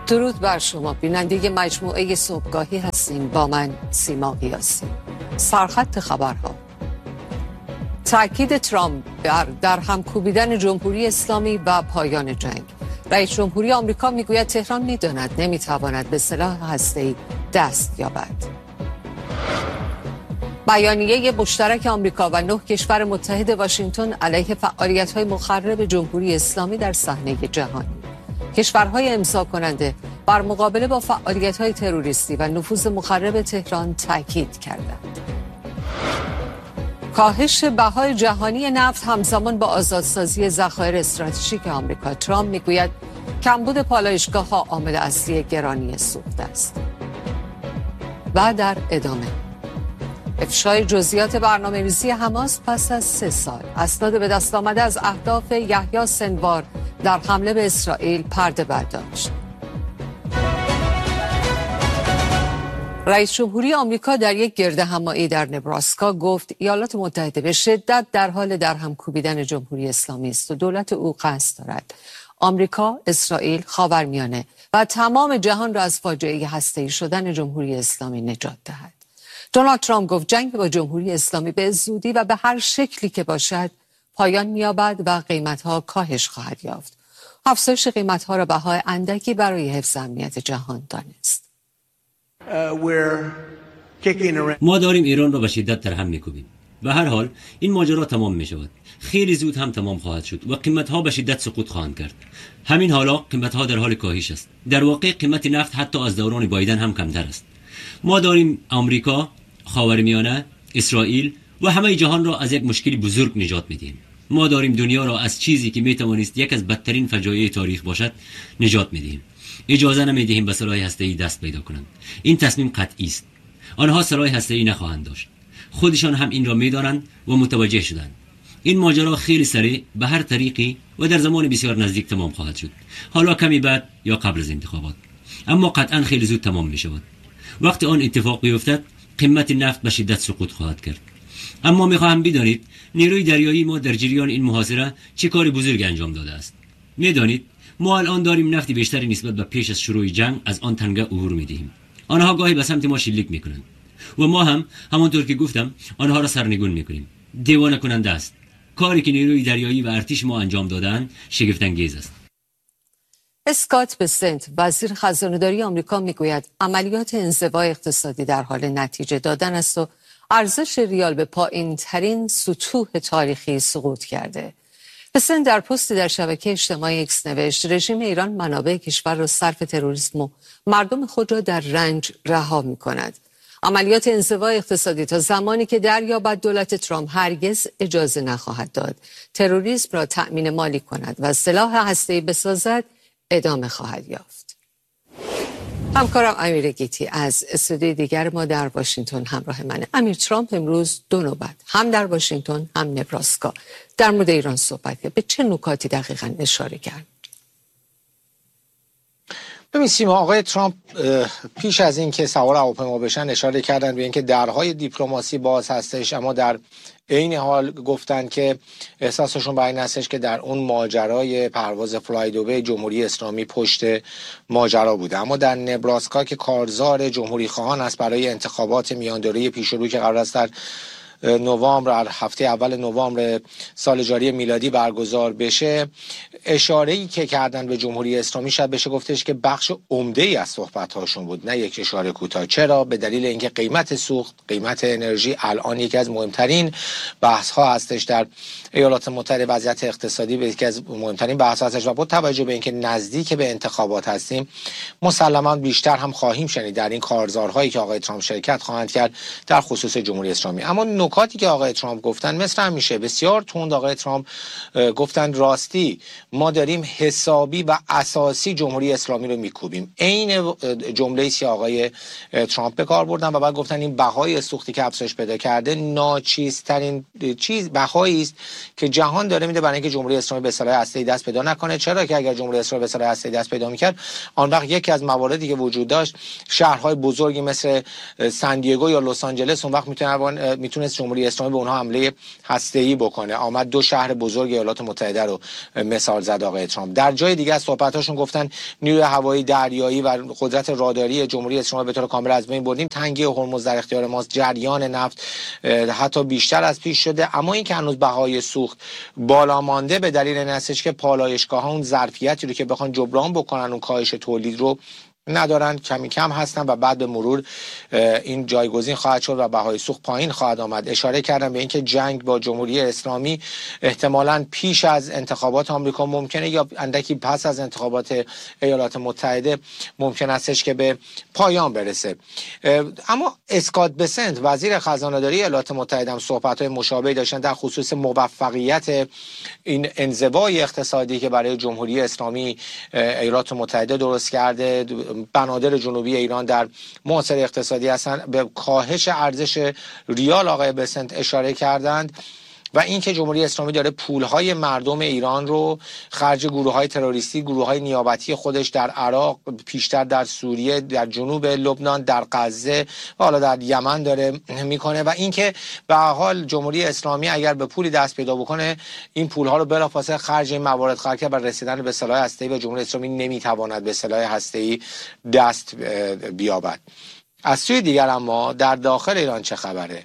درود بر شما بیننده مجموعه صبحگاهی هستیم با من سیما قیاسی. سرخط خبرها: تاکید ترامپ در هم کوبیدن جمهوری اسلامی و پایان جنگ. رئیس جمهوری آمریکا میگوید تهران میداند نمیتواند به سلاح هسته‌ای دست یابد. بیانیه مشترک آمریکا و 9 کشور متحد واشنگتن علیه فعالیت‌های مخرب جمهوری اسلامی در صحنه جهانی. کشورهای امضا کننده بر مقابله با فعالیت‌های تروریستی و نفوذ مخرب تهران تاکید کردند. کاهش بهای جهانی نفت همزمان با آزادسازی ذخایر استراتژیک آمریکا. ترامپ میگوید کمبود پالایشگاه‌ها عامل اصلی گرانی سوخت است. و در ادامه افشای جزئیات برنامه‌ریزی حماس پس از 3 سال. اسناد به دست آمده از اهداف یحیی سنوار در حمله به اسرائیل پرده برداشت. رئیس جمهوری آمریکا در یک گردهمایی در نبراسکا گفت ایالات متحده به شدت در حال درهم کوبیدن جمهوری اسلامی است و دولت او قصد دارد آمریکا، اسرائیل، خاورمیانه و تمام جهان را از فاجعه هسته‌ای شدن جمهوری اسلامی نجات دهد. دونالد ترامپ گفت جنگ با جمهوری اسلامی به زودی و به هر شکلی که باشد پایان می‌یابد و قیمت‌ها کاهش خواهد یافت. افزایش قیمت‌ها را بهای اندکی برای حفظ امنیت جهان دانست. ما داریم ایران را به شدت درهم می‌کوبیم. به هر حال این ماجرا تمام می‌شود. خیلی زود هم تمام خواهد شد و قیمت‌ها به شدت سقوط خواهند کرد. همین حالا قیمت‌ها در حال کاهش است. در واقع قیمت نفت حتی از دوران بایدن هم کمتر است. ما داریم آمریکا، خاورمیانه، اسرائیل و همه جهان را از یک مشکلی بزرگ نجات می‌دهیم. ما داریم دنیا را از چیزی که میتوانست یک از بدترین فجایع تاریخ باشد نجات می‌دهیم. اجازه نمی‌دهیم به سلاح هسته‌ای دست پیدا کنند. این تصمیم قطعی است. آنها سلاح هسته‌ای نخواهند داشت. خودشان هم این را می‌دانند و متوجه شدند. این ماجرا خیلی سریع به هر طریقی و در زمان بسیار نزدیک تمام خواهد شد. حالا کمی بعد یا قبل از انتخابات. اما قطعاً خیلی زود تمام می‌شود. وقتی آن اتفاق بیفتد قیمت نفت به شدت سقوط خواهد کرد. اما می‌خواهم بدانید نیروی دریایی ما در جریان این محاصره چه کار بزرگ انجام داده است. می‌دانید ما الان داریم نفت بیشتری نسبت به پیش از شروع جنگ از آن تنگه عبور می‌دهیم. آنها گاهی به سمت ما شلیک می‌کنند و ما هم همانطور که گفتم آنها را سرنگون می‌کنیم. دیوانه کننده است. کاری که نیروی دریایی و ارتش ما انجام دادند شگفت انگیز است. اسکات بسنت وزیر خزانه‌داری آمریکا میگوید عملیات انزوای اقتصادی در حال نتیجه دادن است و ارزش ریال به پایین‌ترین سطوح تاریخی سقوط کرده. بسنت در پستی در شبکه اجتماعی اکس نوشت رژیم ایران منابع کشور را صرف تروریسم و مردم خود را در رنج رها می‌کند. عملیات انزوای اقتصادی تا زمانی که دریابد دولت ترامپ هرگز اجازه نخواهد داد تروریسم را تأمین مالی کند و سلاح هسته‌ای بسازد ادامه خواهد یافت. همکارم امیر گیتی از استودیوی دیگر ما در واشنگتن همراه منه. امیر، ترامپ امروز 2 نوبت هم در واشنگتن هم نبراسکا در مورد ایران صحبت کرد. به چه نکاتی دقیقاً اشاره کرد؟ ببین سیما، آقای ترامپ پیش از این که سوار هواپیما بشن اشاره کردن به اینکه درهای دیپلماسی باز هستش، اما در عین حال گفتن که احساسشون بر این هستش که در اون ماجرای پرواز فلای دوبی جمهوری اسلامی پشت ماجرا بوده. اما در نبراسکا که کارزار جمهوری خواهان است برای انتخابات میاندوره پیش رو که قرار است در نوامبر، هفته اول نوامبر سال جاری میلادی برگزار بشه، اشاره‌ای که کردن به جمهوری اسلامی شاید بشه گفتش که بخش عمده‌ای از صحبت‌هاشون بود، نه یک اشاره کوتاه. چرا؟ به دلیل اینکه قیمت سوخت، قیمت انرژی الان یکی از مهمترین بحث‌ها هستش در ایالات متحده. وضعیت اقتصادی یکی از مهمترین بحث‌ها هستش و با توجه به اینکه نزدیک به انتخابات هستیم مسلماً بیشتر هم خواهیم شنید در این کارزارهایی که آقای ترامپ شرکت خواهند کرد در خصوص جمهوری اسلامی. اما نکاتی که آقای ترامپ گفتن مثل همیشه بسیار تند. آقای ترامپ گفتن راستی ما داریم حسابی و اساسی جمهوری اسلامی رو میکوبیم. عین جمله‌ای که آقای ترامپ به کار بردن و بعد گفتن این بهای سوختی که افزایش پیدا کرده ناچیزترین چیز بهایی است که جهان داره میده برای اینکه جمهوری اسلامی به سلاح هسته‌ای دست پیدا نکنه. چرا که اگر جمهوری اسلامی به سلاح هسته‌ای دست پیدا میکرد آن وقت یکی از مواردی که وجود داشت شهرهای بزرگی مثل سن دیگو یا لس آنجلس اون وقت میتونست جمهوری اسلامی به اونها حمله هسته‌ای بکنه. آمد دو شهر بزرگ ایالات متحده رو مثال زد آقای ترامپ. در جای دیگه از صحبتاشون گفتن نیروی هوایی، دریایی و قدرت راداری جمهوری اسلامی به طور کامل از بین بردیم. تنگی هرمز در اختیار ماست. جریان نفت حتی بیشتر از پیش شده، اما این که هنوز بهای سوخت بالا مانده به دلیل این هستش که پالایشگاه‌ها اون ظرفیتی رو که بخوان جبران بکنن اون کاهش تولید رو ندارن، کمی کم هستن و بعد به مرور این جایگزین خواهد شد و بهای سوخت پایین خواهد آمد. اشاره کردم به اینکه جنگ با جمهوری اسلامی احتمالاً پیش از انتخابات آمریکا ممکنه یا اندکی پس از انتخابات ایالات متحده ممکن استش که به پایان برسه. اما اسکات بسنت وزیر خزانه‌داری ایالات متحده هم صحبت‌های مشابهی داشتن در خصوص موفقیت این انزوای اقتصادی که برای جمهوری اسلامی ایالات متحده درست کرده. بنادر جنوبی ایران در محاصره اقتصادی هستند. به کاهش ارزش ریال آقای بسنت اشاره کردند و اینکه جمهوری اسلامی داره پولهای مردم ایران رو خرج گروه‌های تروریستی، گروه‌های نیابتی خودش در عراق، پیشتر در سوریه، در جنوب لبنان، در غزه و حالا در یمن داره میکنه و اینکه به هر حال جمهوری اسلامی اگر به پولی دست پیدا بکنه این پولها رو بلافاصله خرج این موارد خواهد کرد و رسیدن به سلاح هسته‌ای و جمهوری اسلامی نمیتواند به سلاح هسته‌ای دست بیابد. از سوی دیگر اما در داخل ایران چه خبره؟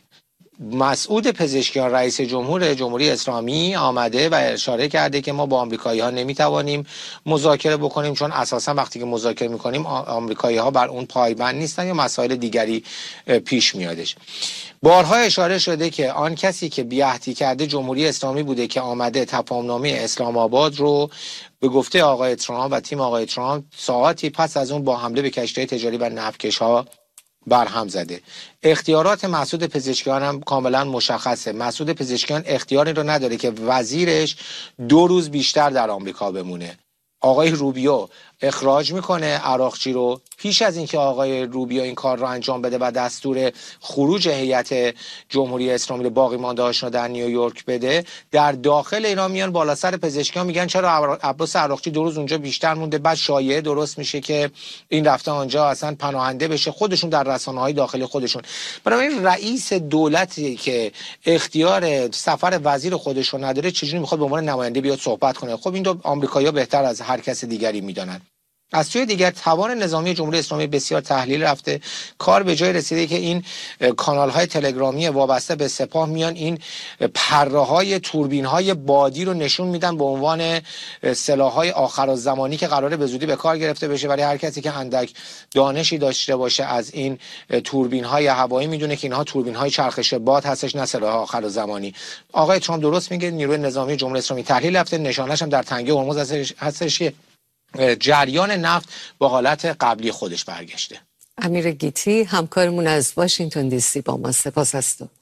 مسعود پزشکیان رئیس جمهوری اسلامی آمده و اشاره کرده که ما با آمریکایی‌ها نمیتوانیم مذاکره بکنیم چون اساسا وقتی که مذاکره میکنیم آمریکایی‌ها بر اون پایبند نیستن یا مسائل دیگری پیش میادش. بارها اشاره شده که آن کسی که بی‌عهدی کرده جمهوری اسلامی بوده که آمده تفاهمنامه اسلام آباد رو به گفته آقای ترامپ و تیم آقای ترامپ ساعتی پس از اون با حمله به کشتی تجاری و نفتکش‌ها برهم زده. اختیارات مسعود پزشکیان هم کاملا مشخصه. مسعود پزشکیان اختیاری رو نداره که وزیرش 2 روز بیشتر در آمریکا بمونه. آقای روبیو اخراج میکنه عراقچی رو پیش از اینکه آقای روبیو این کار رو انجام بده و دستور خروج هیئت جمهوری اسلامی رو باقی مانده‌هاش رو در نیویورک بده. در داخل ایران میان بالا سر پزشکیان میگن چرا عباس عراقچی 2 روز اونجا بیشتر مونده. بعد شایعه درست میشه که این رفته آنجا اصلا پناهنده بشه، خودشون در رسانه‌های داخلی خودشون. بنابراین رئیس دولتی که اختیار سفر وزیر خودش رو نداره چجوری میخواد به عنوان نماینده بیاد صحبت کنه؟ خب این دو آمریکایی‌ها بهتر از هر کس دیگری میدونن. از سوی دیگر توان نظامی جمهوری اسلامی بسیار تحلیل رفته. کار به جای رسیده که این کانال‌های تلگرامی وابسته به سپاه میان این پره‌های توربین‌های بادی رو نشون میدن به عنوان سلاح‌های آخرالزمانی که قراره به زودی به کار گرفته بشه. ولی هر کسی که اندک دانشی داشته باشه از این توربین‌های هوایی میدونه که اینها توربین‌های چرخش باد هستش، نه سلاح آخرالزمانی. آقای ترامپ درست میگه نیروی نظامی جمهوری اسلامی تحلیل رفته. نشانش هم در تنگه هرمز هستش که جریان نفت با حالت قبلی خودش برگشته. امیر گیتی همکارمون از واشنگتن دی سی با ما. سپاس از تو.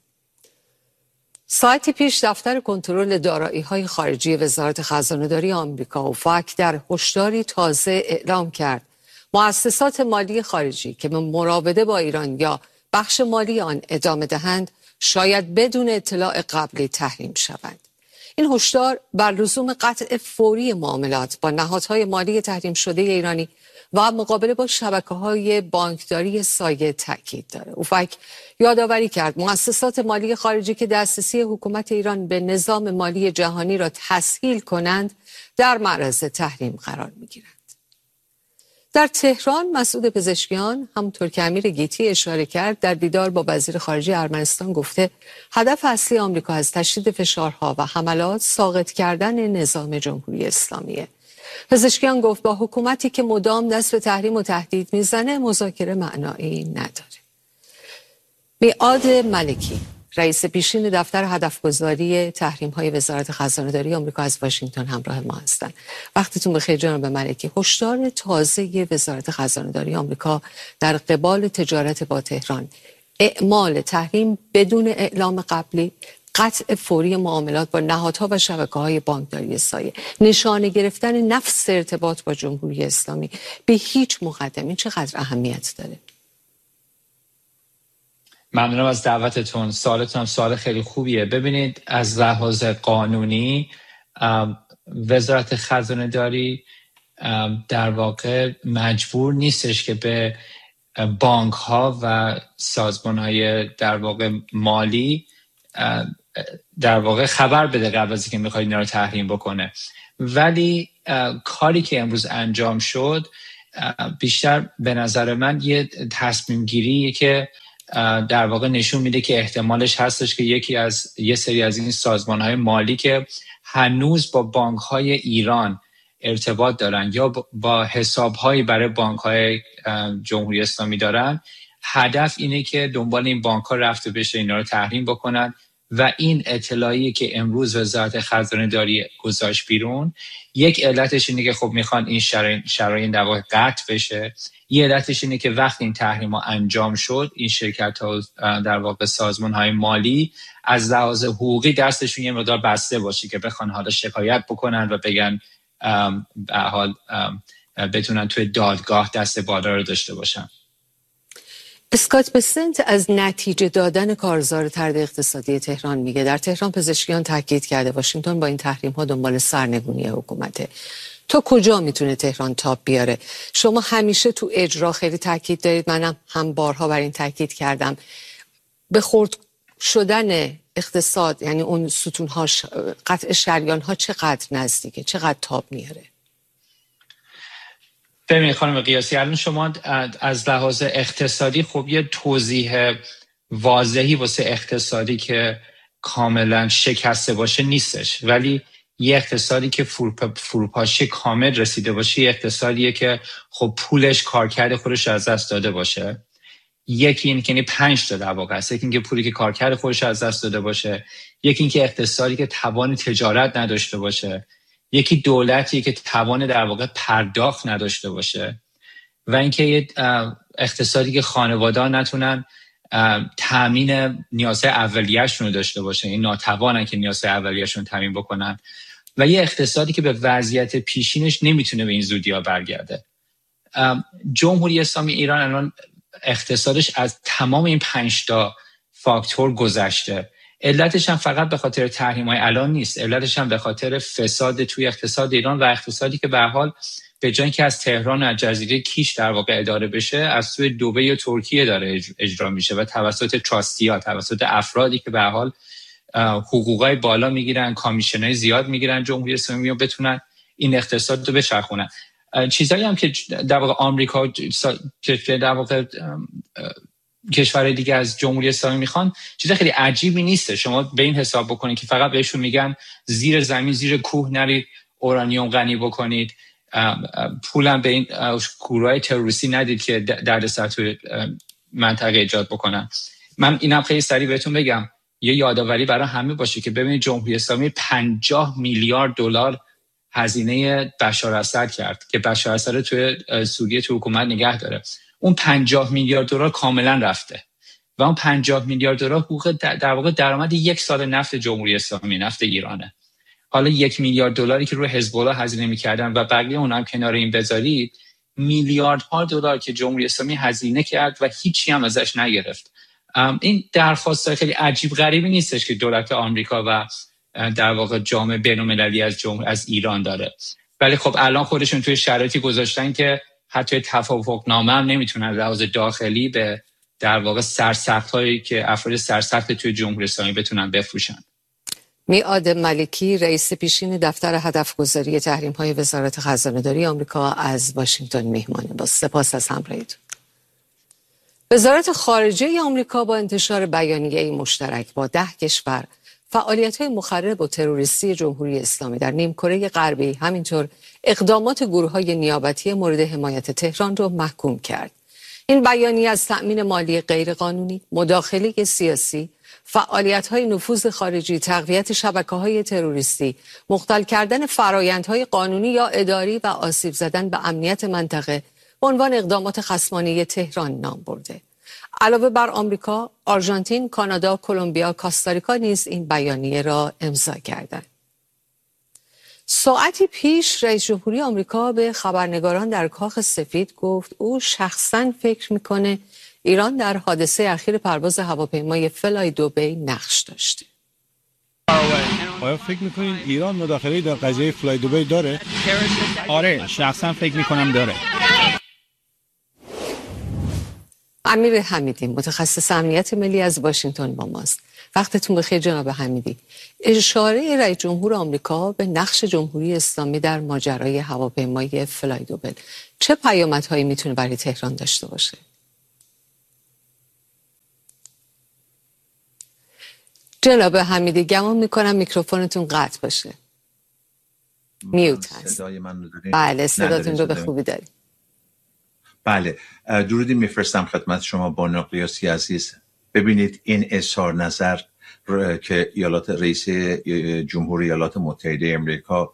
ساعتی پیش دفتر کنترل دارایی‌های خارجی وزارت خزانه‌داری آمریکا اوفاک در هشداری تازه اعلام کرد مؤسسات مالی خارجی که به مراوده با ایران یا بخش مالی آن ادامه دهند شاید بدون اطلاع قبلی تحریم شوند. این هشدار بر لزوم قطع فوری معاملات با نهادهای مالی تحریم شده ایرانی و مقابله با شبکه‌های بانکداری سایه تاکید داره. اوفک یادآوری کرد مؤسسات مالی خارجی که دسترسی حکومت ایران به نظام مالی جهانی را تسهیل کنند در معرض تحریم قرار می‌گیرند. در تهران مسعود پزشکیان همونطور که امیر گیتی اشاره کرد در دیدار با وزیر خارجه ارمنستان گفته هدف اصلی آمریکا از تشدید فشارها و حملات ساقط کردن نظام جمهوری اسلامیه. پزشکیان گفت با حکومتی که مدام دست به تحریم و تهدید میزنه مذاکره معنایی نداره. میعاد ملکی رئیس پیشین دفتر هدفگذاری تحریم‌های وزارت خزانه‌داری آمریکا از واشنگتن همراه ما هستند. وقتتون بخیر جناب ملکی. هشدار تازه وزارت خزانه‌داری آمریکا در قبال تجارت با تهران، اعمال تحریم بدون اعلام قبلی، قطع فوری معاملات با نهادها و شبکه‌های بانکداری سایه، نشانه گرفتن نفس ارتباط با جمهوری اسلامی به هیچ مقدم، این چقدر اهمیت داره؟ ممنونم از دعوتتون. سوالتون هم سوال خیلی خوبیه. ببینید از لحاظ قانونی وزارت خزانه‌داری در واقع مجبور نیستش که به بانک ها و سازمان های در واقع مالی در واقع خبر بده قبل از اینکه میخواد اینا رو تحریم بکنه. ولی کاری که امروز انجام شد بیشتر به نظر من یه تصمیم گیریه که در واقع نشون میده که احتمالش هستش که یه سری از این سازمان‌های مالی که هنوز با بانک‌های ایران ارتباط دارن یا با حساب‌هایی برای بانک‌های جمهوری اسلامی دارن، هدف اینه که دنبال این بانک‌ها رفته بشه اینا رو تحریم بکنن. و این اطلاعی که امروز وزارت خزانه داری گذاشت بیرون، یک علتش اینه که خب میخوان این شرایط در واقع قطع بشه. یه علتش اینه که وقتی این تحریم ها انجام شد، این شرکت ها در واقع سازمان های مالی از لحاظ حقوقی دستشون یه مقدار بسته باشه که بخوان حالا شکایت بکنن و بگن به حال بتونن توی دادگاه دست بالا رو داشته باشن. اسکات بسنت از نتیجه دادن کارزار طرد اقتصادی تهران میگه. در تهران پزشکیان تاکید کرده واشنگتن با این تحریم ها دنبال سرنگونی حکومته. تا کجا میتونه تهران تاب بیاره؟ شما همیشه تو اجرا خیلی تاکید دارید، منم هم بارها بر این تاکید کردم. به خرد شدن اقتصاد، یعنی اون ستونهاش، قطع شریان ها چقدر نزدیکه، چقدر تاب میاره؟ ببینید خانم قیاسی، الان شما از لحاظ اقتصادی خب یه توضیح واضحی واسه اقتصادی که کاملا شکسته باشه نیستش، ولی یه اقتصادی که فروپاشی کامل رسیده باشه، یه اقتصادیه که خب پولش کارکرد خودش از دست داده باشه. یکی این که 5 تا در واقع است، یکی این که پولی که کارکرد خودش از دست داده باشه، یکی این که اقتصادی که توان تجارت نداشته باشه، یکی دولتی که توان در واقع پرداخت نداشته باشه، و اینکه اقتصادی که خانواده‌ها نتونن تامین نیازهای اولیه‌شون رو داشته باشه، این ناتوانن که نیازهای اولیه‌شون تامین بکنن، و یه اقتصادی که به وضعیت پیشینش نمیتونه به این زودی‌ها برگرده. جمهوری اسلامی ایران الان اقتصادش از تمام این 5 تا فاکتور گذشته. علتش هم فقط به خاطر تحریم‌های الان نیست، علتش هم به خاطر فساد توی اقتصاد ایران و اقتصادی که به هر حال به جای اینکه از تهران و از جزیره کیش در واقع اداره بشه، از سوی دبی و ترکیه داره اجرا میشه و توسط تراستی‌ها، توسط افرادی که به هر حال حقوقای بالا میگیرن، کامیشنای زیاد میگیرن جمهوری اسلامی رو بتونن این اقتصاد رو بچرخونن. چیزایی هم که در واقع آمریکا که در واقع کشورهای دیگه از جمهوری اسلامی میخوان چیز خیلی عجیبی نیسته. شما به این حساب بکنید که فقط بهشون میگن زیر زمین، زیر کوه نرید اورانیوم غنی بکنید، پولم به این گروهای تروریستی ندید که دردسر توی منطقه ایجاد بکنن. من اینم خیلی سریع بهتون بگم، یه یادآوری برای همه باشه که ببینید جمهوری اسلامی 50 میلیارد دلار هزینه بشار اسد کرد که بشار اسد رو توی سوریه تو حکومت نگه داره. اون 50 میلیارد دلار کاملا رفته و اون 50 میلیارد دلار حقوق در واقع درآمد 1 سال نفت جمهوری اسلامی، نفت ایرانه. حالا 1 میلیارد دلاری که روی حزب الله هزینه می‌کردن و بقیه اون هم کنار این بذارید، میلیاردها دلار که جمهوری اسلامی هزینه کرد و هیچی هم ازش نگرفت. این درخواست خیلی عجیب غریبی نیستش که دولت آمریکا و در واقع جامعه بین‌المللی از ایران داره. ولی خب الان خودشون توی شرایطی گذاشتن که حتی توافقنامه هم نمیتونن لحاظ داخلی به در واقع سرسخت‌هایی که افراد سرسخت توی جمهوری اسلامی بتونن بفروشن. میعاد ملکی، رئیس پیشین دفتر هدفگذاری تحریم‌های وزارت خزانه‌داری آمریکا، از واشنگتن میهمانه. با سپاس از همراهیتون. وزارت خارجه آمریکا با انتشار بیانیه‌ای مشترک با 10 کشور فعالیت‌های مخرب و تروریستی جمهوری اسلامی در نیمکره غربی، همینطور اقدامات گروه‌های نیابتی مورد حمایت تهران را محکوم کرد. این بیانیه از تأمین مالی غیرقانونی، مداخله سیاسی، فعالیت‌های نفوذ خارجی، تقویت شبکه‌های تروریستی، مختل کردن فرآیندهای قانونی یا اداری و آسیب زدن به امنیت منطقه به عنوان اقدامات خصمانه تهران نام برده. علاوه بر آمریکا، آرژانتین، کانادا، کلمبیا، کاستاریکا نیز این بیانیه را امضا کردند. ساعتی پیش رئیس جمهوری آمریکا به خبرنگاران در کاخ سفید گفت او شخصاً فکر میکنه ایران در حادثه اخیر پرواز هواپیمای فلای دبی نقش داشته. آیا فکر میکنین ایران مداخله‌ای در قضیه فلای دبی داره؟ آره، شخصاً فکر میکنم داره. امیر حمیدی، متخصص امنیت ملی، از واشنگتن با ماست. وقتتون بخیر جناب حمیدی. اشاره رئیس جمهور آمریکا به نقش جمهوری اسلامی در ماجرای هواپیمای فلایدوبل چه پیامدهایی میتونه برای تهران داشته باشه؟ جناب حمیدی گمان میکنم میکروفونتون قطع باشه. میوت هست. صدای من رو دارید؟ بله صداتون رو به خوبی دارید. بله درودی میفرستم خدمت شما بانو قیاسی عزیز. ببینید این اظهار نظر که رئیس جمهوری ایالات متحده امریکا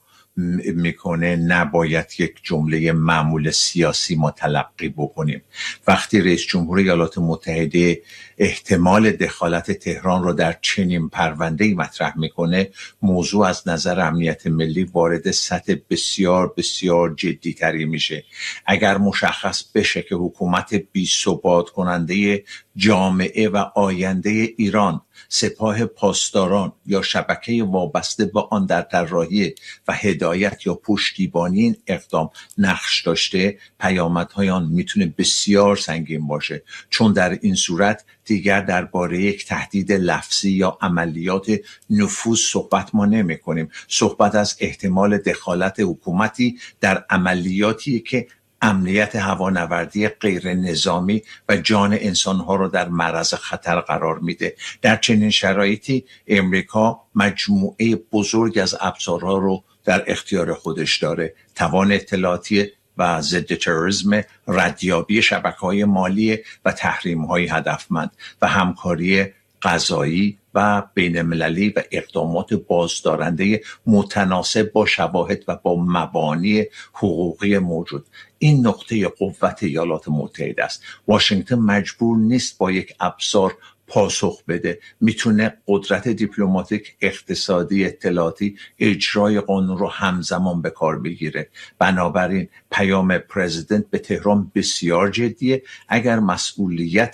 میکنه نباید یک جمله معمول سیاسی ما تلقی بکنیم. وقتی رئیس جمهوری ایالات متحده احتمال دخالت تهران رو در چنین پرونده‌ای مطرح میکنه، موضوع از نظر امنیت ملی وارد سطح بسیار بسیار جدی تری میشه. اگر مشخص بشه که حکومت بی‌ثبات کننده جامعه و آینده ایران سپاه پاسداران یا شبکه وابسته به آن در طراحی و هدایت یا پشتیبانی این اقدام نقش داشته، پیامدهای آن میتونه بسیار سنگین باشه، چون در این صورت دیگر درباره یک تهدید لفظی یا عملیات نفوذ صحبت ما نمی کنیم. صحبت از احتمال دخالت حکومتی در عملیاتی که امنیت هوانوردی غیر نظامی و جان انسانها را در معرض خطر قرار میده. در چنین شرایطی امریکا مجموعه بزرگ از ابزارها رو در اختیار خودش داره: توان اطلاعاتی و ضد تروریسم، ردیابی شبکه‌های مالی و تحریم‌های هدفمند و همکاری قضایی و بین‌المللی و اقدامات بازدارنده متناسب با شواهد و با مبانی حقوقی موجود. این نقطه قوت ایالات متحده است. واشنگتن مجبور نیست با یک ابزار پاسخ بده، میتونه قدرت دیپلماتیک، اقتصادی، اطلاعاتی، اجرای قانون رو همزمان به کار بگیره. بنابراین پیام پرزیدنت به تهران بسیار جدیه. اگر مسئولیت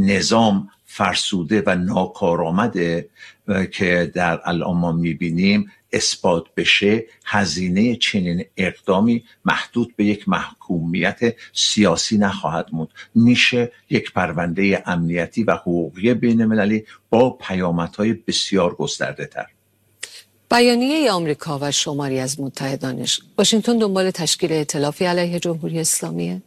نظام فرسوده و ناکارآمده که در الان ما میبینیم اثبات بشه، هزینه چنین اقدامی محدود به یک محکومیت سیاسی نخواهد موند. میشه یک پرونده امنیتی و حقوقی بین المللی با پیامدهای بسیار گسترده تر. بیانیه آمریکا و شماری از متحدانش، واشنگتن دنبال تشکیل ائتلافی علیه جمهوری اسلامیه؟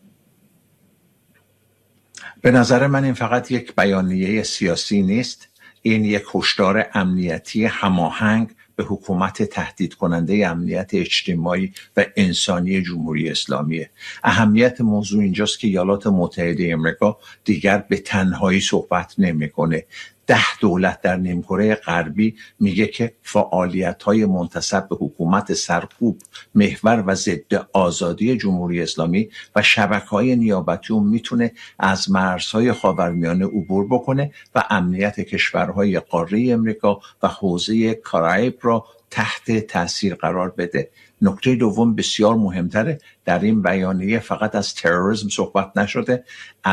به نظر من این فقط یک بیانیه سیاسی نیست، این یک هشدار امنیتی هماهنگ به حکومت تهدید کننده امنیت اجتماعی و انسانی جمهوری اسلامیه. اهمیت موضوع اینجاست که ایالات متحده آمریکا دیگر به تنهایی صحبت نمیکنه. 10 دولت در نیمکره غربی میگه که فعالیت‌های منتسب به حکومت سرکوب، محور و ضد آزادی جمهوری اسلامی و شبکه‌های نیابتی میتونه از مرزهای خاورمیانه عبور بکنه و امنیت کشورهای قاره امریکا و حوزه کارائیب را تحت تاثیر قرار بده. نکته دوم بسیار مهمتره، در این بیانیه فقط از تروریسم صحبت نشده،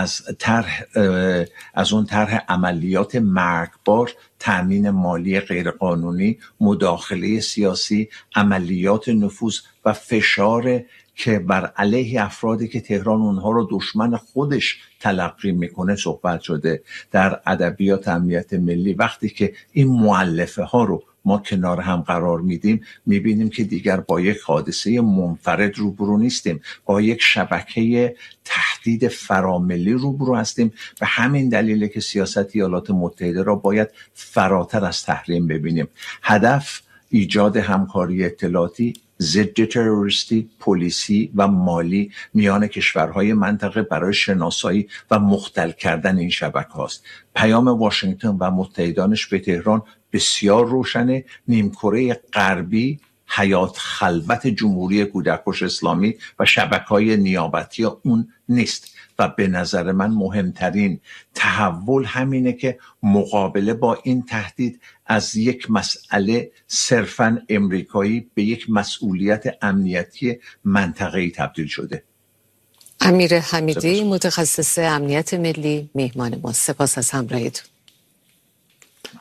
از اون طرح عملیات مرگبار، تامین مالی غیرقانونی، مداخله سیاسی، عملیات نفوذ و فشار که بر علیه افرادی که تهران اونها رو دشمن خودش تلقی میکنه صحبت شده. در ادبیات امنیت ملی وقتی که این مؤلفه ها رو ما کنار هم قرار میدیم، میبینیم که دیگر با یک حادثه منفرد روبرو نیستیم، با یک شبکه تهدید فراملی روبرو هستیم. به همین دلیله که سیاست ایالات متحده را باید فراتر از تحریم ببینیم. هدف ایجاد همکاری اطلاعاتی، ضد تروریستی، پلیسی و مالی میان کشورهای منطقه برای شناسایی و مختل کردن این شبکه هاست. پیام واشنگتن و متحدانش به تهران بسیار روشنه. نیمکره غربی حیات خلوت جمهوری کودکش اسلامی و شبکه‌های نیابتی اون نیست و به نظر من مهمترین تحول همینه که مقابله با این تهدید از یک مسئله صرفاً امریکایی به یک مسئولیت امنیتی منطقه‌ای تبدیل شده. امیر حمیدی متخصص امنیت ملی میهمان ما، سپاس از همراهیتون.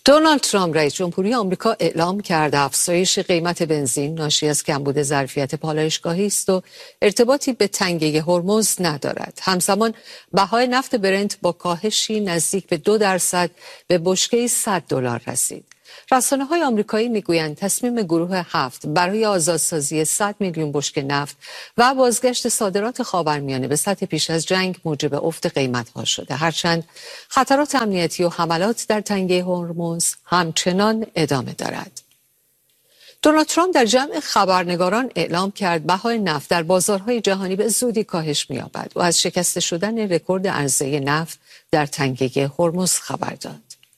دونالد ترامپ رئیس جمهوری آمریکا اعلام کرده افزایش قیمت بنزین ناشی از کمبود ظرفیت پالایشگاهی است و ارتباطی به تنگه هرمز ندارد. همزمان بهای نفت برنت با کاهشی نزدیک به 2% به بشکه $100 رسید. رسانه‌های آمریکایی میگویند تصمیم گروه 7 برای آزادسازی 100 میلیون بشکه نفت و بازگشت صادرات خاورمیانه به سطح پیش از جنگ موجب افت قیمت‌ها شده، هرچند خطرات امنیتی و حملات در تنگه هرمز همچنان ادامه دارد. دونالد ترامپ در جمع خبرنگاران اعلام کرد بهای نفت در بازارهای جهانی به زودی کاهش می‌یابد و از شکسته شدن رکورد عرضه نفت در تنگه هرمز خبر داد.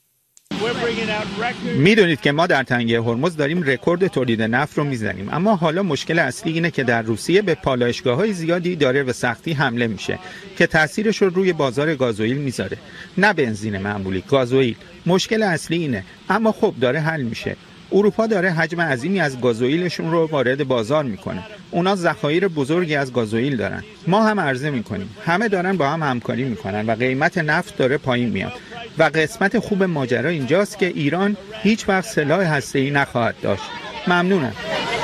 میدونید که ما در تنگه هرمز داریم رکورد تولید نفت رو میزنیم، اما حالا مشکل اصلی اینه که در روسیه به پالایشگاه‌های زیادی داره به سختی حمله میشه که تاثیرش رو روی بازار گازوئیل میذاره. نه بنزین معمولی، گازوئیل. مشکل اصلی اینه، اما خب داره حل میشه. اروپا داره حجم عظیمی از گازوئیلشون رو وارد بازار میکنه. اونا ذخایر بزرگی از گازوئیل دارن. ما هم عرضه میکنیم. همه دارن با هم همکاری میکنن و قیمت نفت داره پایین میاد. و قسمت خوب ماجرا اینجاست که ایران هیچ وقت سلاح هسته‌ای نخواهد داشت. ممنونم.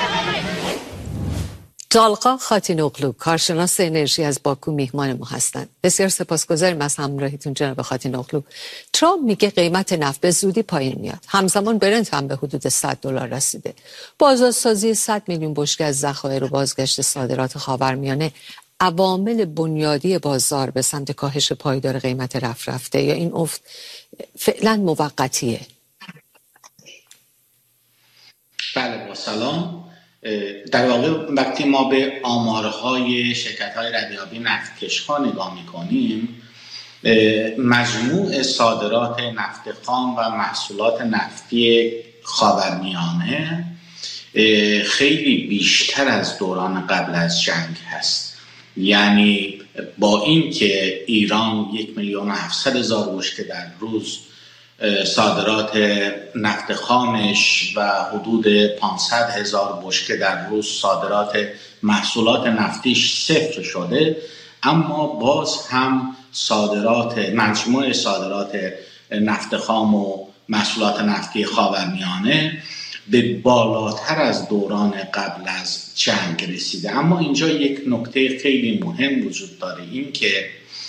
طالقا خاتینوغلو، کارشناس انرژی از باکو میهمان ما هستند. بسیار سپاسگزاریم از همراهیتون جناب خاتینوغلو. ترامپ میگه قیمت نفت به زودی پایین میاد. همزمان برنت هم به حدود $100 رسیده. بازسازی 100 میلیون بشکه از ذخایر و بازگشت صادرات خاورمیانه عوامل بنیادی بازار به سمت کاهش پایدار قیمت رفته یا این افت فعلا موقتیه؟ بله، با سلام. در واقع وقتی ما به آمارهای شرکت‌های ردیابی نفتکش‌ها نگاه می‌کنیم، مجموع صادرات نفت خام و محصولات نفتی خاورمیانه خیلی بیشتر از دوران قبل از جنگ هست. یعنی با این که ایران 1,700,000 بشکه در روز صادرات نفت خامش و حدود 500,000 بشکه در روز صادرات محصولات نفتیش صفر شده، اما باز هم مجموع صادرات نفت خام و محصولات نفتی خاورمیانه به بالاتر از دوران قبل از جنگ رسیده. اما اینجا یک نکته خیلی مهم وجود داره، این که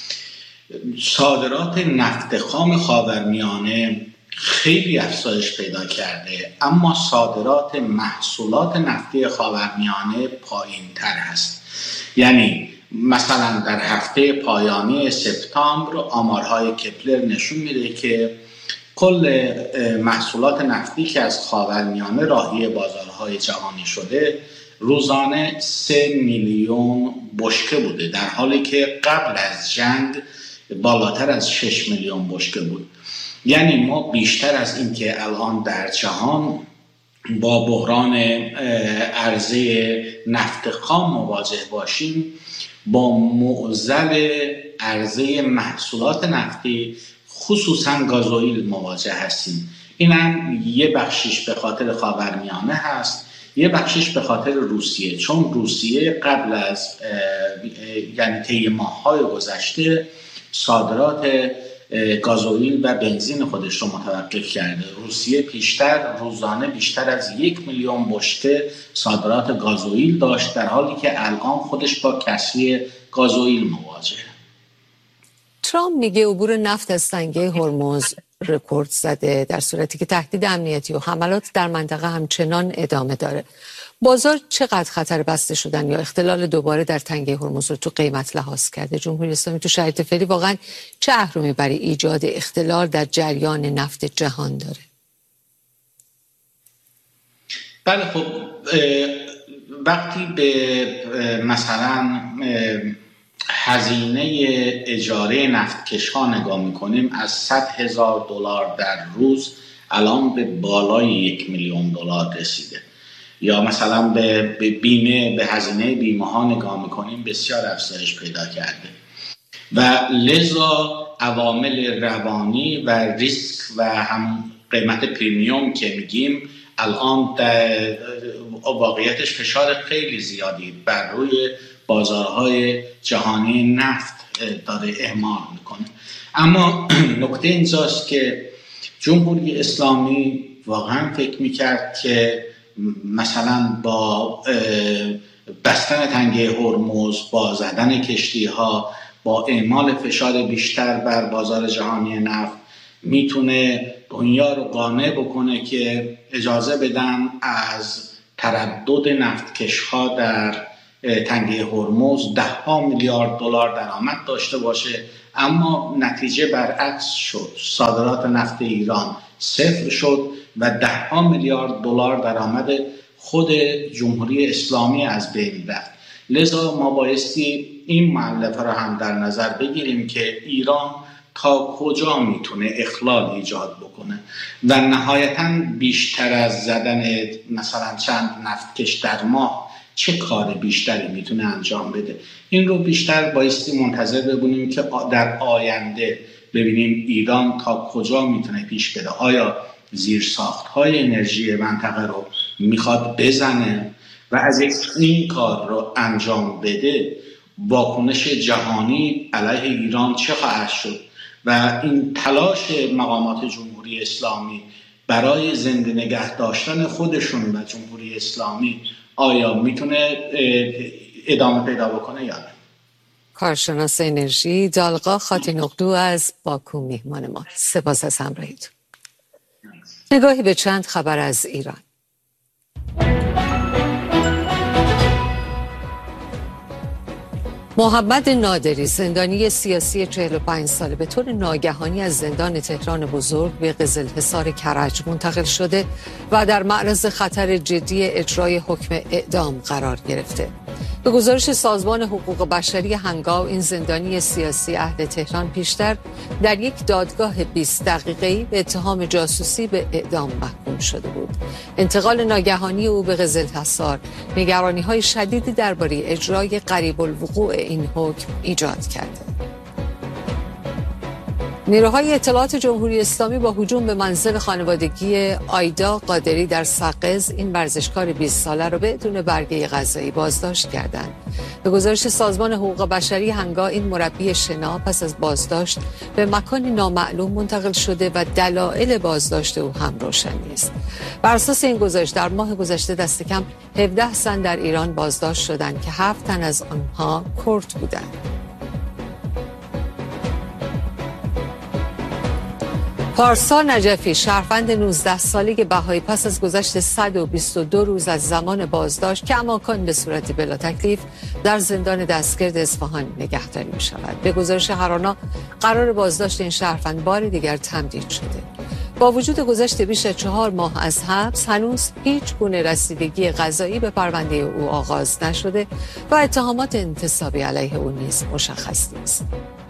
صادرات نفت خام خاورمیانه خیلی افزایش پیدا کرده، اما صادرات محصولات نفتی خاورمیانه پایین تر هست. یعنی مثلا در هفته پایانی سپتامبر آمارهای کپلر نشون میده که کل محصولات نفتی که از خاورمیانه راهی بازارهای جهانی شده روزانه 3 میلیون بشکه بوده، در حالی که قبل از جنگ بالاتر از 6 میلیون بشکه بود. یعنی ما بیشتر از این که الان در جهان با بحران عرضه نفت خام مواجه باشیم، با معضل عرضه محصولات نفتی خصوصا گازوئیل مواجه هستیم. این هم یه بخشش به خاطر خاورمیانه هست، یه بخشش به خاطر روسیه، چون روسیه قبل از یعنی طی ماه‌های گذشته صادرات گازوئیل و بنزین خودش رو متوقف کرده. روسیه روزانه بیشتر از 1 میلیون بشکه صادرات گازوئیل داشت، در حالی که الان خودش با کسری گازوئیل مواجهه. ترامپ میگه عبور نفت از تنگه هرمز رکورد زده، در صورتی که تهدید امنیتی و حملات در منطقه همچنان ادامه داره. بازار چقدر خطر بسته شدن یا اختلال دوباره در تنگه هرمز رو تو قیمت لحاظ کرده؟ جمهوری اسلامی تو شرایط فعلی واقعا چه اهرمی برای ایجاد اختلال در جریان نفت جهان داره؟ بله، خب وقتی به مثلا هزینه اجاره نفتکش‌ها نگاه می‌کنیم، از $100,000 در روز الان به بالای 1 میلیون دلار رسیده. یا مثلا به هزینه بیمه ها نگاه میکنیم، بسیار افزایش پیدا کرده و لذا عوامل روانی و ریسک و هم قیمت پریمیوم که میگیم الان در واقعیتش فشار خیلی زیادی بر روی بازارهای جهانی نفت داره اعمال میکنه. اما نکته اینجاست که جمهوری اسلامی واقعا فکر میکرد که مثلا با بستن تنگه هرمز، با زدن کشتی ها، با اعمال فشار بیشتر بر بازار جهانی نفت میتونه دنیا رو قانع بکنه که اجازه بدن از تردد نفتکش ها در تنگه هرمز $10 میلیارد درآمد داشته باشه، اما نتیجه برعکس شد. صادرات نفت ایران صفر شد و $10 میلیارد درآمد خود جمهوری اسلامی از بین رفت. لذا ما بایستی این مؤلفه را هم در نظر بگیریم که ایران تا کجا میتونه اخلال ایجاد بکنه و نهایتاً بیشتر از زدن مثلا چند نفتکش در ماه چه کار بیشتری میتونه انجام بده. این رو بیشتر بایستی منتظر ببینیم که در آینده ببینیم ایران تا کجا میتونه پیش بره. آیا زیرساخت‌های انرژی منطقه رو میخواد بزنه و از این کار رو انجام بده، واکنش جهانی علیه ایران چه خواهد شد و این تلاش مقامات جمهوری اسلامی برای زنده نگه داشتن خودشون و جمهوری اسلامی آیا میتونه ادامه پیدا بکنه یا نه؟ کارشناس انرژی دالقا خاتینوغلو از باکو میهمان ما. سپاس از همراهیتون. نگاهی به چند خبر از ایران. محمد نادری، زندانی سیاسی 45 ساله، به طور ناگهانی از زندان تهران بزرگ به قزلحصار کرج منتقل شده و در معرض خطر جدی اجرای حکم اعدام قرار گرفته. به گزارش سازمان حقوق بشری هنگاو، این زندانی سیاسی اهل تهران پیشتر در یک دادگاه 20 دقیقه‌ای به اتهام جاسوسی به اعدام محکوم شده بود. انتقال ناگهانی او به قزلحصار نگرانی‌های شدیدی درباره اجرای قریب الوقوع این حکم ایجاد کرده. نیروهای اطلاعات جمهوری اسلامی با هجوم به منزل خانوادگی آیدا قادری در سقز این ورزشکار 20 ساله را بدون برگه قضایی بازداشت کردند. به گزارش سازمان حقوق بشری هنگا، این مربی شنا پس از بازداشت به مکانی نامعلوم منتقل شده و دلایل بازداشت او هم روشن نیست. بر اساس این گزارش در ماه گذشته دست کم 17 زن در ایران بازداشت شدند که 7 تن از آنها کرد بودند. پارسا نجفی، شهروند 19 ساله بهایی، پس از گذشت 122 روز از زمان بازداشت که کماکان به صورت بلا تکلیف در زندان دستگرد اصفهان نگهداری می شود. به گزارش هرانا قرار بازداشت این شهروند بار دیگر تمدید شده. با وجود گذشت بیش از 4 ماه از حبس، هنوز هیچ گونه رسیدگی قضایی به پرونده او آغاز نشده و اتهامات انتصابی علیه او نیز مشخص نیست.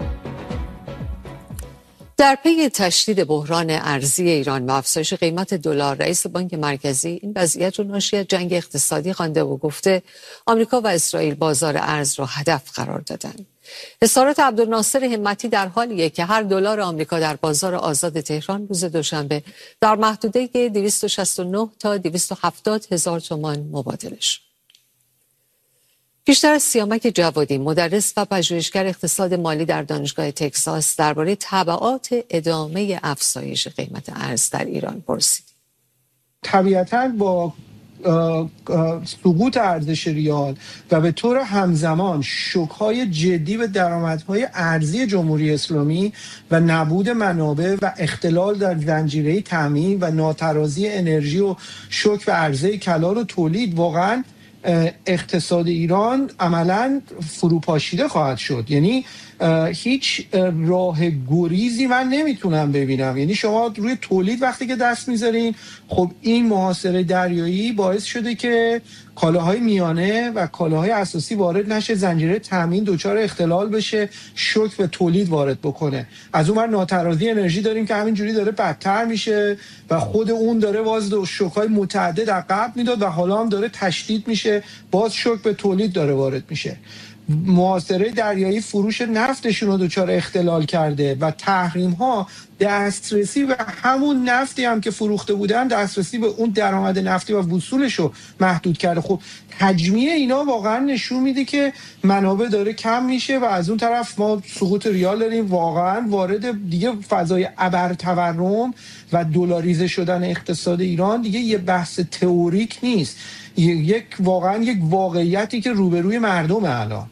در پی تشدید بحران ارزی ایران و افزایش قیمت دلار، رئیس بانک مرکزی این وضعیت رو ناشی از جنگ اقتصادی خوانده و گفته آمریکا و اسرائیل بازار ارز رو هدف قرار دادند. اظهارات عبدالناصر همتی در حالیه که هر دلار آمریکا در بازار آزاد تهران روز دوشنبه در محدوده 269 تا 270 هزار تومان مبادله شد. بیشتر از سیامک جوادی، مدرس و پژوهشگر اقتصاد مالی در دانشگاه تگزاس، درباره تبعات ادامه افزایش قیمت ارز در ایران پرسید. طبیعتاً با سقوط ارزش ریال و به طور همزمان شوک‌های جدی به درآمدهای ارزی جمهوری اسلامی و نبود منابع و اختلال در زنجیره تامین و ناترازی انرژی و شوک به عرضه کلان و تولید، واقعاً اقتصاد ایران عملاً فروپاشیده خواهد شد. یعنی هیچ راه گریزی من نمیتونم ببینم. یعنی شما روی تولید وقتی که دست میذارین، خب این محاصره دریایی باعث شده که کالاهای میانه و کالاهای اساسی وارد نشه، زنجیره تامین دچار اختلال بشه، شوک به تولید وارد بکنه. از اون ور ناترازی انرژی داریم که همینجوری داره بدتر میشه و خود اون داره باز شوک‌های متعدد عقب میداد و حالا هم داره تشدید میشه، باز شوک به تولید داره وارد میشه. محاصره دریایی فروش نفتشون رو دچار اختلال کرده و تحریم ها دسترسی به همون نفتی هم که فروخته بودن، دسترسی به اون درآمد نفتی و وصولش رو محدود کرده. خب تجمیع اینا واقعا نشون میده که منابع داره کم میشه و از اون طرف ما سقوط ریال داریم، واقعا وارد دیگه فضای ابرتورم و دلاریزه شدن اقتصاد ایران دیگه یه بحث تئوریک نیست، واقعا یک واقعیتی که روبروی مردم الان.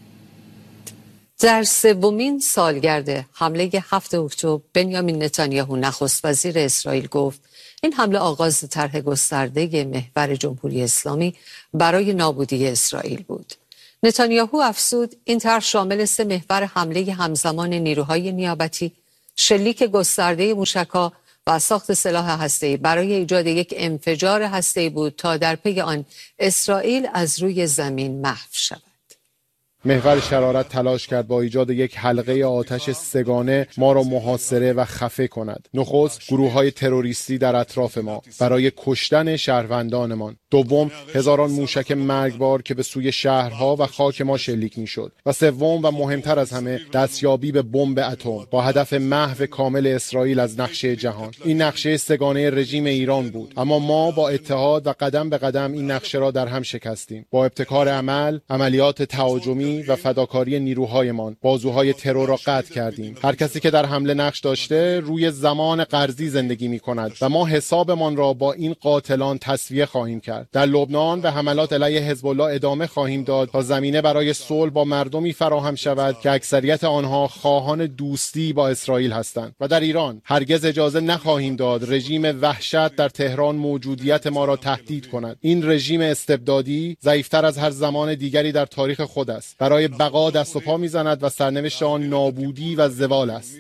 در سومین سالگرد حمله 7 اکتبر بنیامین نتانیاهو نخست وزیر اسرائیل گفت این حمله آغاز طرح گسترده محور جمهوری اسلامی برای نابودی اسرائیل بود. نتانیاهو افزود این طرح شامل 3 محور حمله همزمان نیروهای نیابتی، شلیک گسترده موشک‌ها و ساخت سلاح هسته‌ای برای ایجاد یک انفجار هسته‌ای بود تا در پی آن اسرائیل از روی زمین محو شود. محور شرارت تلاش کرد با ایجاد یک حلقه آتش سگانه ما را محاصره و خفه کند. نخست گروه‌های تروریستی در اطراف ما برای کشتن شهروندانمان. دوم هزاران موشک مرگبار که به سوی شهرها و خاک ما شلیک می‌شد. و سوم و مهمتر از همه دستیابی به بمب اتم با هدف محو کامل اسرائیل از نقشه جهان. این نقشه سگانه رژیم ایران بود، اما ما با اتحاد و قدم به قدم این نقشه را در هم شکستیم. با ابتکار عمل، عملیات تهاجمی و فداکاری نیروهایمان بازوهای ترور را قطع کردیم. هر کسی که در حمله نقش داشته روی زمان قرضی زندگی می‌کند و ما حسابمان را با این قاتلان تسویه خواهیم کرد. در لبنان به حملات علیه حزب الله ادامه خواهیم داد تا زمینه برای صلح با مردمی فراهم شود که اکثریت آنها خواهان دوستی با اسرائیل هستند. و در ایران هرگز اجازه نخواهیم داد رژیم وحشت در تهران موجودیت ما را تهدید کند. این رژیم استبدادی ضعیف‌تر از هر زمان دیگری در تاریخ خود است. برای بقا دست و پا می‌زند و سرنوشت آن نابودی و زوال است.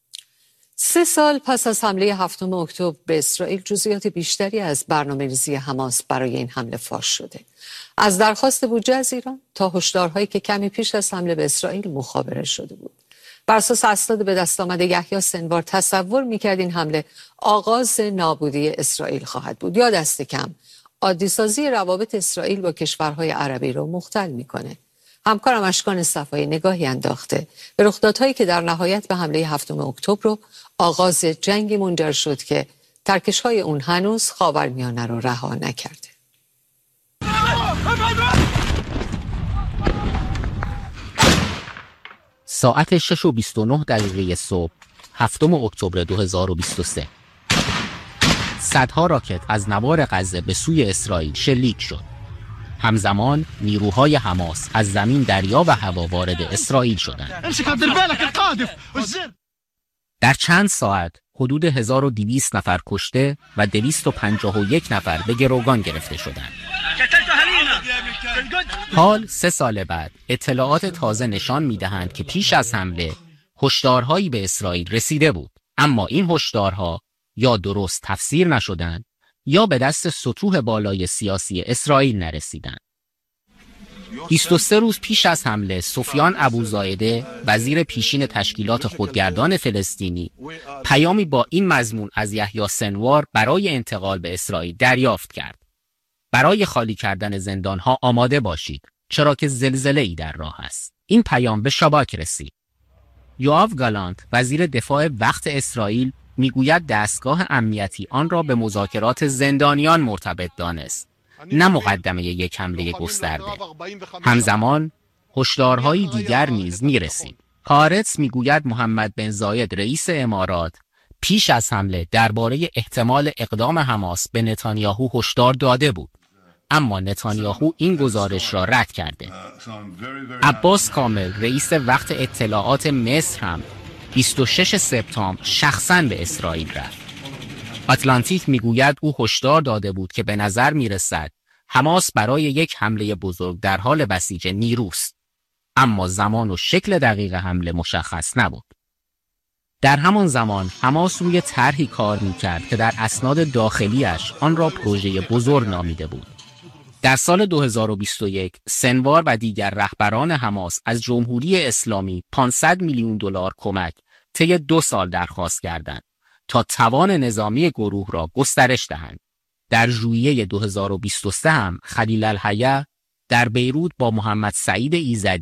3 سال پس از حمله 7 اکتبر به اسرائیل، جزئیات بیشتری از برنامه‌ریزی حماس برای این حمله فاش شده. از درخواست بودجه از ایران تا هشدارهایی که کمی پیش از حمله به اسرائیل مخابره شده بود. بر اساس اسناد به دست آمده یحیی سنوار تصور می‌کرد این حمله آغاز نابودی اسرائیل خواهد بود یا دست کم عادی‌سازی روابط اسرائیل با کشورهای عربی رو مختل می‌کنه. همکارم اشکان صفایی نگاهی انداخته به رخدادهایی که در نهایت به حمله 7 اکتبر رو آغاز جنگی منجر شد که ترکش‌های اون هنوز خاورمیانه رو رها نکرده. ساعت 6:29 صبح 7 اکتبر 2023 صدها راکت از نوار غزه به سوی اسرائیل شلیک شد. همزمان نیروهای حماس از زمین، دریا و هوا وارد اسرائیل شدند. در چند ساعت حدود 1200 نفر کشته و 251 نفر به گروگان گرفته شدند. حال 3 سال بعد اطلاعات تازه نشان می‌دهند که پیش از حمله هشدارهایی به اسرائیل رسیده بود، اما این هشدارها یا درست تفسیر نشدند یا به دست سطوح بالای سیاسی اسرائیل نرسیدند. 23 روز پیش از حمله سفیان ابوزایده وزیر پیشین تشکیلات خودگردان فلسطینی پیامی با این مضمون از یحیی سنوار برای انتقال به اسرائیل دریافت کرد: برای خالی کردن زندانها آماده باشید، چرا که زلزله‌ای در راه است. این پیام به شاباک رسید. یوآف گالانت وزیر دفاع وقت اسرائیل میگوید دستگاه امنیتی آن را به مذاکرات زندانیان مرتبط دانست، نه مقدمه یک حمله گسترده. همزمان هشدارهای دیگر نیز میرسید. هارتز میگوید محمد بن زاید رئیس امارات پیش از حمله درباره احتمال اقدام حماس به نتانیاهو هشدار داده بود، اما نتانیاهو این گزارش را رد کرده. عباس کامل رئیس وقت اطلاعات مصر هم 26 سپتامبر شخصاً به اسرائیل رفت. آتلانتیک میگوید او هشدار داده بود که به نظر میرسد حماس برای یک حمله بزرگ در حال بسیج نیروست، اما زمان و شکل دقیق حمله مشخص نبود. در همان زمان حماس روی طرحی کار میکرد که در اسناد داخلیش آن را پروژه بزرگ نامیده بود. در سال 2021 سنوار و دیگر رهبران حماس از جمهوری اسلامی 500 میلیون دلار کمک طی 2 سال درخواست کردند تا توان نظامی گروه را گسترش دهند. در ژوئیه 2023 هم خلیل الحیه در بیروت با محمد سعید ایزدی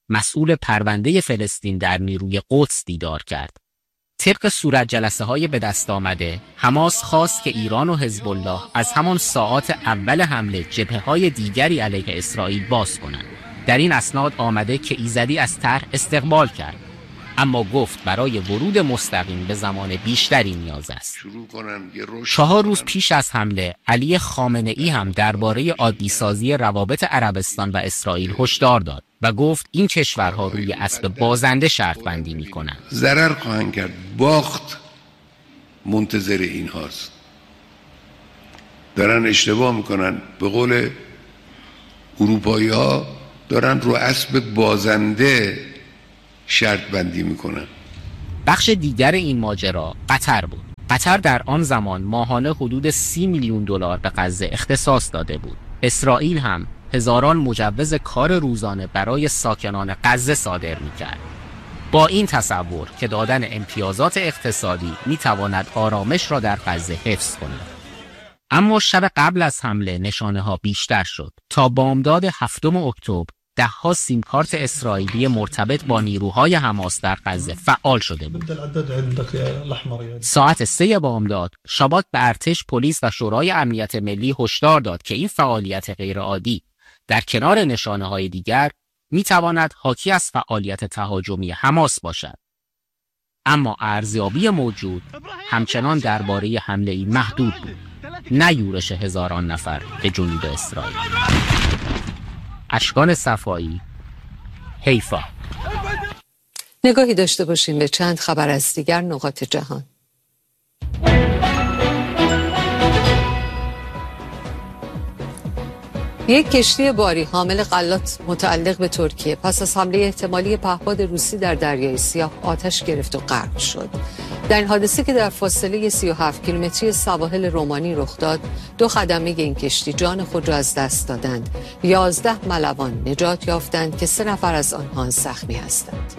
مسئول پرونده فلسطین در نیروی قدس دیدار کرد. طبق صورت جلسه های به دست آمده، حماس خواست که ایران و حزب الله از همان ساعات اول حمله جبهه‌های دیگری علیه اسرائیل باز کنند. در این اسناد آمده که ایزدی از طرح استقبال کرد، اما گفت برای ورود مستقیم به زمان بیشتری نیاز است. 4 روز پیش از حمله، علی خامنه‌ای هم درباره عادی‌سازی روابط عربستان و اسرائیل هشدار داد و گفت این کشورها روی اسب بازنده شرط بندی می‌کنند. ضرر خواهند کرد. باخت منتظر این هاست. دارن اشتباه میکنن. به قول اروپایی‌ها دارن رو اسب بازنده شرط بندی میکنن. بخش دیگر این ماجرا قطر بود. قطر در آن زمان ماهانه حدود 30 میلیون دلار به غزه اختصاص داده بود. اسرائیل هم هزاران مجوز کار روزانه برای ساکنان غزه صادر میکرد. با این تصور که دادن امتیازات اقتصادی میتواند آرامش را در غزه حفظ کند. اما شب قبل از حمله نشانه ها بیشتر شد. تا بامداد 7 اکتبر ده‌ها سیم کارت اسرائیلی مرتبط با نیروهای حماس در غزه فعال شده بود. ساعت 3 بامداد شاباک به ارتش، پلیس و شورای امنیت ملی هشدار داد که این فعالیت غیرعادی در کنار نشانه‌های دیگر می‌تواند حاکی از فعالیت تهاجمی حماس باشد. اما ارزیابی موجود همچنان درباره حمله‌ای محدود بود، نه یورش هزاران نفر به جنوب اسرائیل. اشکان صفایی، حیفا. نگاهی داشته باشیم به چند خبر از دیگر نقاط جهان. یک کشتی باری حامل غلات متعلق به ترکیه پس از حمله احتمالی پهپاد روسی در دریای سیاه آتش گرفت و غرق شد. در این حادثه که در فاصله 37 کیلومتری سواحل رومانی رخ داد، 2 خدمه این کشتی جان خود را از دست دادند. 11 ملوان نجات یافتند که 3 نفر از آنها زخمی هستند.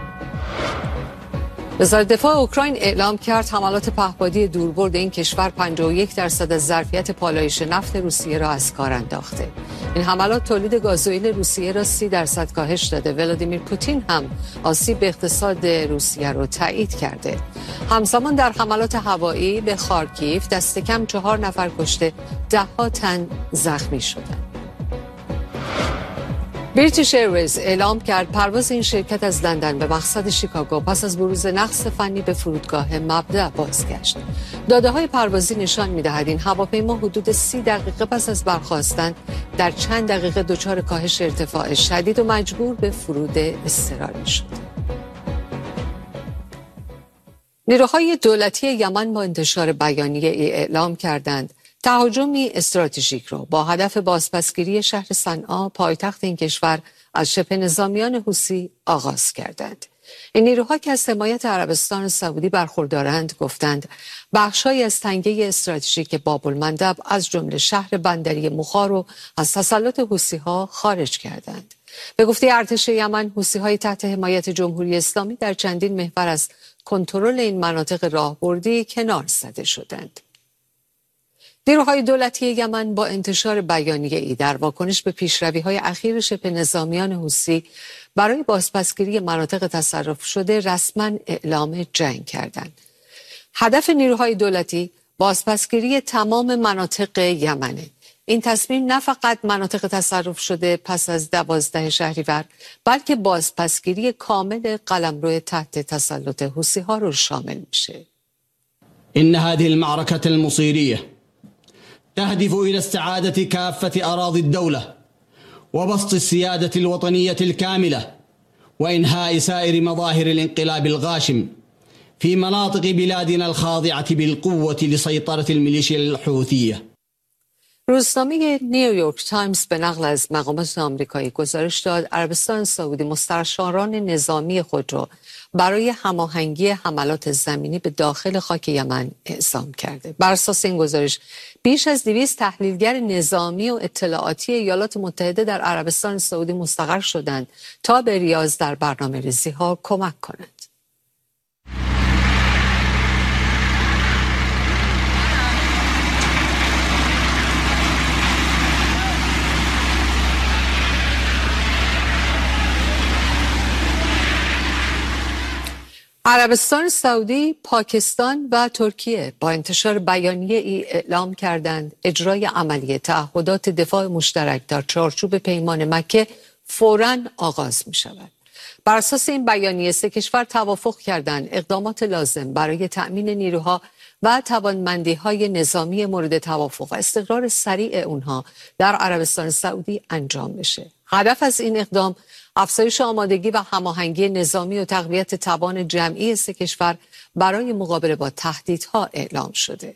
وزارت دفاع اوکراین اعلام کرد حملات پهپادی دوربرد این کشور 51% از ظرفیت پالایش نفت روسیه را از کار انداخته. این حملات تولید گازوئیل روسیه را 30% کاهش داده. ولادیمیر پوتین هم آسیب به اقتصاد روسیه را تایید کرده. همزمان در حملات هوایی به خارکیف دست کم 4 نفر کشته، 10 تن زخمی شدند. بریتیش ایرویز اعلام کرد پرواز این شرکت از لندن به مقصد شیکاگو پس از بروز نقص فنی به فرودگاه مبدأ بازگشت. داده‌های پروازی نشان می‌دهد این هواپیما حدود 30 دقیقه پس از برخاستن در چند دقیقه دچار کاهش ارتفاع شدید و مجبور به فرود اضطراری شد. نیروهای دولتی یمن با انتشار بیانیه ای اعلام کردند تهاجمی استراتژیک را با هدف بازپسگیری شهر صنعا پایتخت این کشور از شبه نظامیان حوثی آغاز کردند. این نیروها که از حمایت عربستان سعودی برخوردارند گفتند بخش‌هایی از تنگه استراتژیک باب المندب از جمله شهر بندری مخا را از تسلط حوثی‌ها خارج کردند. به گفته ارتش یمن، حوثی‌های تحت حمایت جمهوری اسلامی در چندین محور از کنترل این مناطق راهبردی کنار زده شدند. نیروهای دولتی یمن با انتشار بیانیه‌ای در واکنش به پیشروی‌های اخیر شبه نظامیان حوثی برای بازپسگیری مناطق تصرف شده رسما اعلام جنگ کردند. هدف نیروهای دولتی بازپسگیری تمام مناطق یمنه. این تصمیم نه فقط مناطق تصرف شده پس از 12 شهریور، بلکه بازپسگیری کامل قلمرو تحت تسلط حوثی‌ها رو شامل میشه. إن هذه المعركة المصيرية تهدف إلى استعادة كافة أراضي الدولة وبسط السيادة الوطنية الكاملة وإنهاء سائر مظاهر الانقلاب الغاشم في مناطق بلادنا الخاضعة بالقوة لسيطرة الميليشيا الحوثية. روزنامه نیویورک تایمز به نقل از مقامات آمریکایی گزارش داد عربستان سعودی مستشاران نظامی خود را برای هماهنگی حملات زمینی به داخل خاک یمن اعزام کرده. بر اساس این گزارش بیش از 200 تحلیلگر نظامی و اطلاعاتی ایالات متحده در عربستان سعودی مستقر شدند تا به ریاض در برنامه‌ریزی‌ها کمک کنند. عربستان سعودی، پاکستان و ترکیه با انتشار بیانیه ای اعلام کردند اجرای عملی تعهدات دفاع مشترک در چارچوب پیمان مکه فوراً آغاز می شود. بر اساس این بیانیه سه کشور توافق کردند اقدامات لازم برای تأمین نیروها و توانمندی‌های نظامی مورد توافق و استقرار سریع اونها در عربستان سعودی انجام بشه. هدف از این اقدام افزایش آمادگی و هماهنگی نظامی و تقویت توان جمعی سه کشور برای مقابله با تهدیدها اعلام شده.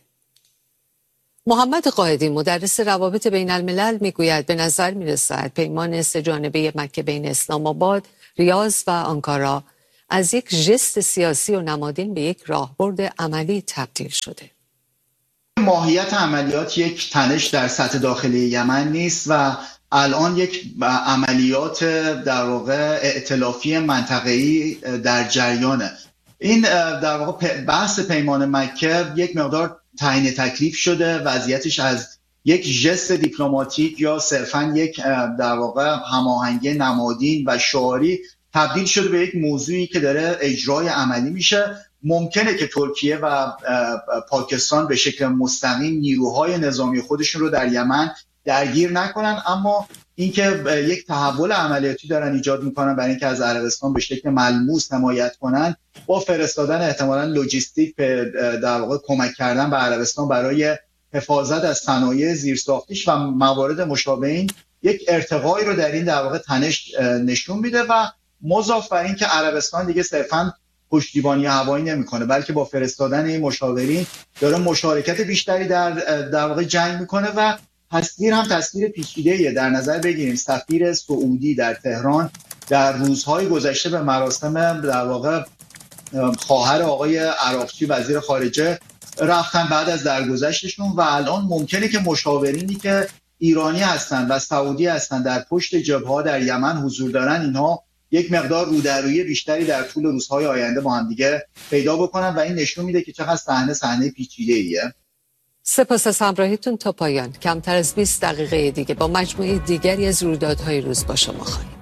محمد قائدی مدرس روابط بین الملل میگوید به نظر میرسد پیمان سه جانبه مکه بین اسلام آباد، ریاض و آنکارا از یک ژست سیاسی و نمادین به یک راهبرد عملی تبدیل شده. ماهیت عملیات یک تنش در سطح داخلی یمن نیست و الان یک عملیات در واقع ائتلافی منطقه‌ای در جریانه. این در واقع بحث پیمان مکه یک مقدار تعیین تکلیف شده، وضعیتش از یک ژست دیپلماتیک یا صرفاً یک در واقع هماهنگی نمادین و شعاری تبدیل شده به یک موضوعی که داره اجرای عملی میشه. ممکنه که ترکیه و پاکستان به شکل مستقیم نیروهای نظامی خودشون رو در یمن درگیر نکنن، اما اینکه یک تحول عملیاتی دارن ایجاد میکنن برای اینکه از عربستان به شکل ملموس حمایت کنن با فرستادن احتمالاً لوجستیک در واقع کمک کردن به عربستان برای حفاظت از صنایع زیرساختیش و موارد مشابه این یک ارتقایی رو در این در واقع تنش نشون میده و مضاف بر این که عربستان دیگه صرفاً پشتیبانی هوایی نمیکنه بلکه با فرستادن این مشاورین داره مشارکت بیشتری در واقع جنگ میکنه و تصویر هم تصویر پیچیده‌ایه. در نظر بگیریم سفیر سعودی در تهران در روزهای گذشته به مراسم در واقع خواهر آقای عراقچی وزیر خارجه رفتن بعد از درگذشتشون و الان ممکنه که مشاورینی که ایرانی هستن و سعودی هستن در پشت جبهه‌ها در یمن حضور دارن اینها یک مقدار رودرویی بیشتری در طول روزهای آینده با هم دیگه پیدا بکنن و این نشون میده که چقدر صحنه پیچیده‌ایه. سپاس از همراهیتون تا پایان. کمتر از 20 دقیقه دیگه با مجموعه دیگری از رویدادهای روز با شما خواهیم.